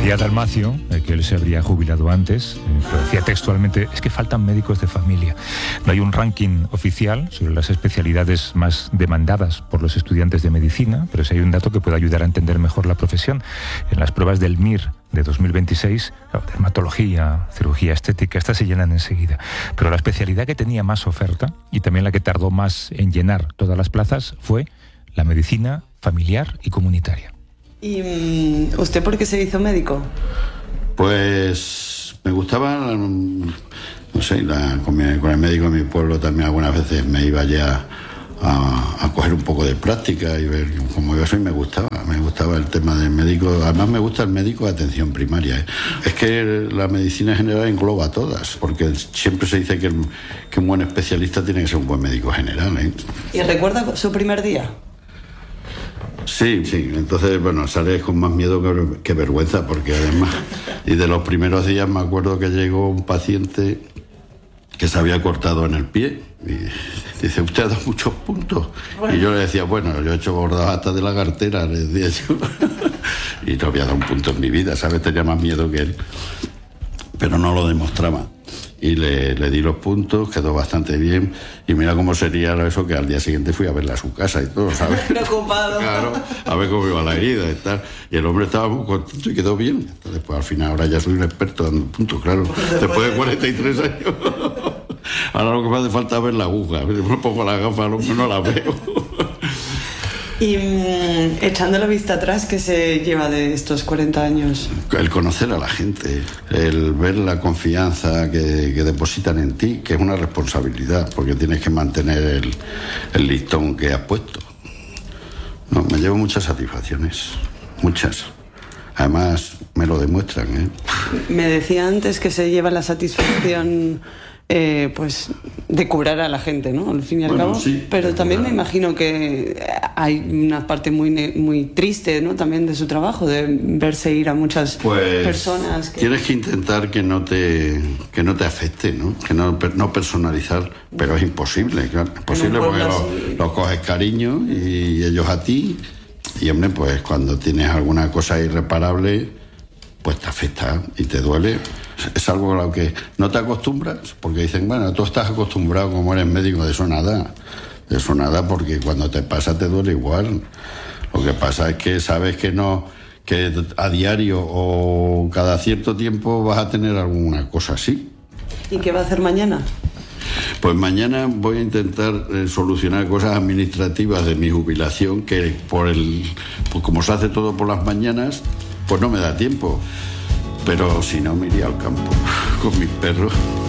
Decía Dalmacio que él se habría jubilado antes, pero decía textualmente: es que faltan médicos de familia. No hay un ranking oficial sobre las especialidades más demandadas por los estudiantes de medicina, pero sí hay un dato que puede ayudar a entender mejor la profesión. En las pruebas del MIR de 2026, dermatología, cirugía estética, estas se llenan enseguida. Pero la especialidad que tenía más oferta, y también la que tardó más en llenar todas las plazas, fue la medicina familiar y comunitaria. ¿Y usted por qué se hizo médico? Pues me gustaba, no sé, con el médico de mi pueblo también algunas veces me iba ya a coger un poco de práctica y ver cómo iba eso, y me gustaba el tema del médico. Además me gusta el médico de atención primaria. Es que la medicina general engloba a todas, porque siempre se dice que un buen especialista tiene que ser un buen médico general, ¿eh? ¿Y recuerda su primer día? Sí, entonces, bueno, sales con más miedo que vergüenza, porque además, y de los primeros días me acuerdo que llegó un paciente que se había cortado en el pie, y dice: usted ha dado muchos puntos. Bueno. Y yo le decía: bueno, yo he hecho bordados hasta de la cartera, le decía yo, y no había dado un punto en mi vida, ¿sabes? Tenía más miedo que él, pero no lo demostraba. Y le di los puntos, quedó bastante bien, y mira cómo sería eso, que al día siguiente fui a verla a su casa y todo, ¿sabes? Preocupado. Claro, a ver cómo iba la herida y tal. Y el hombre estaba muy contento y quedó bien. Entonces, pues al final ahora ya soy un experto dando puntos, claro. Después de 43 años. Ahora lo que me hace falta es ver la aguja. Me pongo la gafa, al hombre no la veo. Y echando la vista atrás, ¿qué se lleva de estos 40 años? El conocer a la gente, el ver la confianza que depositan en ti, que es una responsabilidad, porque tienes que mantener el listón que has puesto. No, me llevo muchas satisfacciones, muchas. Además, me lo demuestran, ¿eh? Me decía antes que se lleva la satisfacción pues de curar a la gente, ¿no? Al fin y al cabo. Sí, pero también me imagino que hay una parte muy triste, ¿no? También de su trabajo, de verse ir a muchas personas. Tienes que intentar que no te afecte, ¿no? Que no personalizar, pero es imposible, claro. Es posible porque los coges cariño y ellos a ti. Y hombre, pues cuando tienes alguna cosa irreparable, pues te afecta y te duele. Es algo a lo que no te acostumbras, porque dicen: bueno, tú estás acostumbrado, como eres médico, de eso nada, porque cuando te pasa te duele igual. Lo que pasa es que sabes que a diario o cada cierto tiempo vas a tener alguna cosa así. ¿Y qué va a hacer mañana? Pues mañana voy a intentar solucionar cosas administrativas de mi jubilación, que pues como se hace todo por las mañanas, pues no me da tiempo. Pero si no, me iría al campo con mis perros.